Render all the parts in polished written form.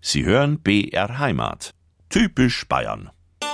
Sie hören BR Heimat. Typisch Bayern.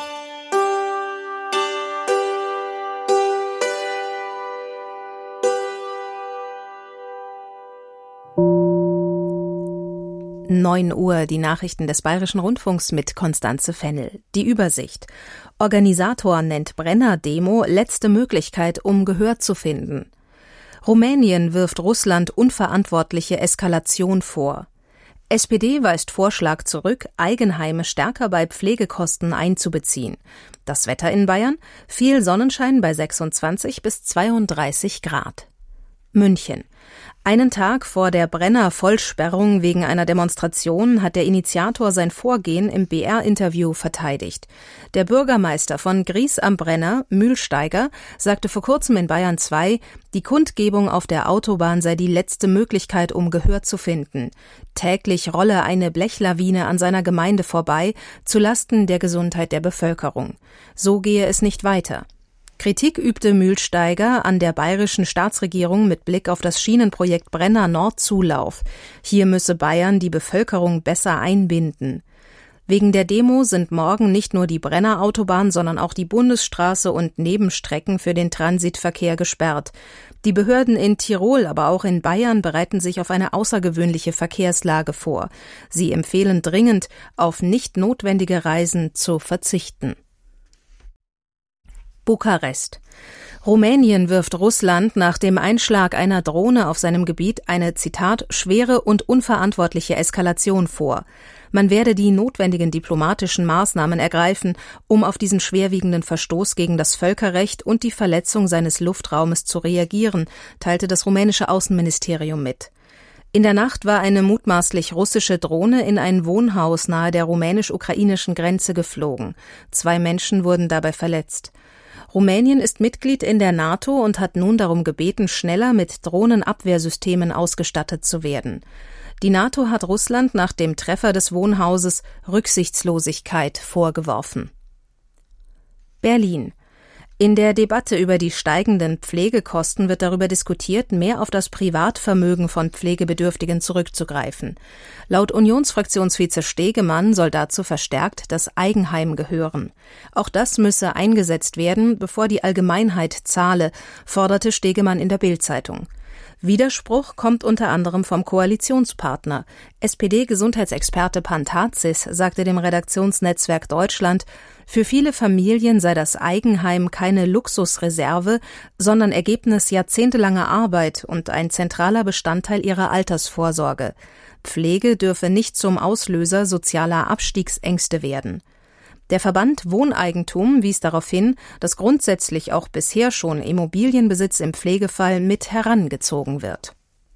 Uhr, die Nachrichten des Bayerischen Rundfunks mit Constanze Fennel. Die Übersicht. Organisator nennt Brenner-Demo letzte Möglichkeit, um Gehör zu finden. Rumänien wirft Russland unverantwortliche Eskalation vor. SPD weist Vorschlag zurück, Eigenheime stärker bei Pflegekosten einzubeziehen. Das Wetter in Bayern? Viel Sonnenschein bei 26 bis 32 Grad. München. Einen Tag vor der Brenner-Vollsperrung wegen einer Demonstration hat der Initiator sein Vorgehen im BR-Interview verteidigt. Der Bürgermeister von Gries am Brenner, Mühlsteiger, sagte vor kurzem in Bayern 2, die Kundgebung auf der Autobahn sei die letzte Möglichkeit, um Gehör zu finden. Täglich rolle eine Blechlawine an seiner Gemeinde vorbei, zulasten der Gesundheit der Bevölkerung. So gehe es nicht weiter. Kritik übte Mühlsteiger an der bayerischen Staatsregierung mit Blick auf das Schienenprojekt Brenner Nordzulauf. Hier müsse Bayern die Bevölkerung besser einbinden. Wegen der Demo sind morgen nicht nur die Brenner Autobahn, sondern auch die Bundesstraße und Nebenstrecken für den Transitverkehr gesperrt. Die Behörden in Tirol, aber auch in Bayern bereiten sich auf eine außergewöhnliche Verkehrslage vor. Sie empfehlen dringend, auf nicht notwendige Reisen zu verzichten. Bukarest. Rumänien wirft Russland nach dem Einschlag einer Drohne auf seinem Gebiet eine, Zitat, schwere und unverantwortliche Eskalation vor. Man werde die notwendigen diplomatischen Maßnahmen ergreifen, um auf diesen schwerwiegenden Verstoß gegen das Völkerrecht und die Verletzung seines Luftraumes zu reagieren, teilte das rumänische Außenministerium mit. In der Nacht war eine mutmaßlich russische Drohne in ein Wohnhaus nahe der rumänisch-ukrainischen Grenze geflogen. 2 Menschen wurden dabei verletzt. Rumänien ist Mitglied in der NATO und hat nun darum gebeten, schneller mit Drohnenabwehrsystemen ausgestattet zu werden. Die NATO hat Russland nach dem Treffer des Wohnhauses Rücksichtslosigkeit vorgeworfen. Berlin. In der Debatte über die steigenden Pflegekosten wird darüber diskutiert, mehr auf das Privatvermögen von Pflegebedürftigen zurückzugreifen. Laut Unionsfraktionsvize Stegemann soll dazu verstärkt das Eigenheim gehören. Auch das müsse eingesetzt werden, bevor die Allgemeinheit zahle, forderte Stegemann in der Bild-Zeitung. Widerspruch kommt unter anderem vom Koalitionspartner. SPD-Gesundheitsexperte Pantazis sagte dem Redaktionsnetzwerk Deutschland, für viele Familien sei das Eigenheim keine Luxusreserve, sondern Ergebnis jahrzehntelanger Arbeit und ein zentraler Bestandteil ihrer Altersvorsorge. Pflege dürfe nicht zum Auslöser sozialer Abstiegsängste werden. Der Verband Wohneigentum wies darauf hin, dass grundsätzlich auch bisher schon Immobilienbesitz im Pflegefall mit herangezogen wird.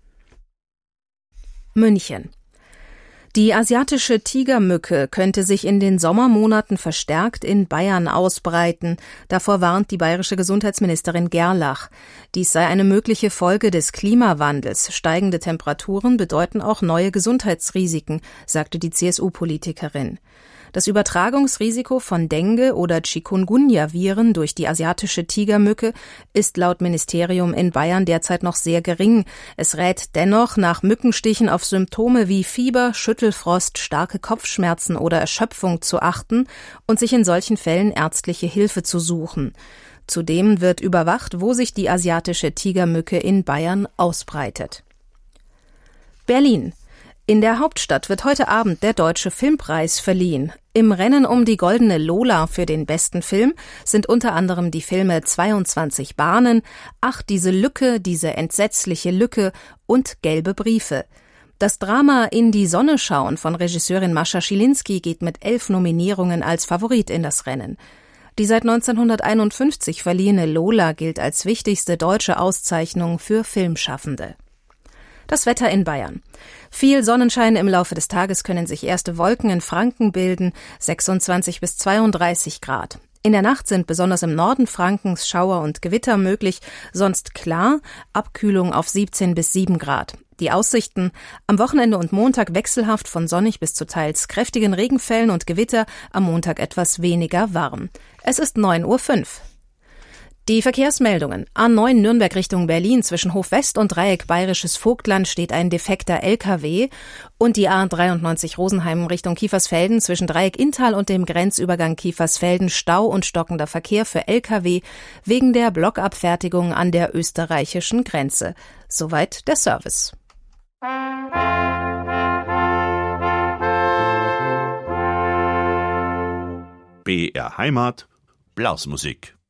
München. Die asiatische Tigermücke könnte sich in den Sommermonaten verstärkt in Bayern ausbreiten. Davor warnt die bayerische Gesundheitsministerin Gerlach. Dies sei eine mögliche Folge des Klimawandels. Steigende Temperaturen bedeuten auch neue Gesundheitsrisiken, sagte die CSU-Politikerin. Das Übertragungsrisiko von Dengue- oder Chikungunya-Viren durch die asiatische Tigermücke ist laut Ministerium in Bayern derzeit noch sehr gering. Es rät dennoch, nach Mückenstichen auf Symptome wie Fieber, Schüttelfrost, starke Kopfschmerzen oder Erschöpfung zu achten und sich in solchen Fällen ärztliche Hilfe zu suchen. Zudem wird überwacht, wo sich die asiatische Tigermücke in Bayern ausbreitet. Berlin. In der Hauptstadt wird heute Abend der Deutsche Filmpreis verliehen. Im Rennen um die Goldene Lola für den besten Film sind unter anderem die Filme 22 Bahnen, Ach, diese Lücke, diese entsetzliche Lücke und Gelbe Briefe. Das Drama In die Sonne schauen von Regisseurin Mascha Schilinski geht mit 11 Nominierungen als Favorit in das Rennen. Die seit 1951 verliehene Lola gilt als wichtigste deutsche Auszeichnung für Filmschaffende. Das Wetter in Bayern. Viel Sonnenschein, im Laufe des Tages können sich erste Wolken in Franken bilden, 26 bis 32 Grad. In der Nacht sind besonders im Norden Frankens Schauer und Gewitter möglich, sonst klar, Abkühlung auf 17 bis 7 Grad. Die Aussichten: am Wochenende und Montag wechselhaft von sonnig bis zu teils kräftigen Regenfällen und Gewitter, am Montag etwas weniger warm. Es ist 9:05 Uhr. Die Verkehrsmeldungen. A9 Nürnberg Richtung Berlin zwischen Hofwest und Dreieck Bayerisches Vogtland steht ein defekter LKW. Und die A93 Rosenheim Richtung Kiefersfelden zwischen Dreieck Inntal und dem Grenzübergang Kiefersfelden Stau und stockender Verkehr für LKW wegen der Blockabfertigung an der österreichischen Grenze. Soweit der Service. BR Heimat, Blasmusik.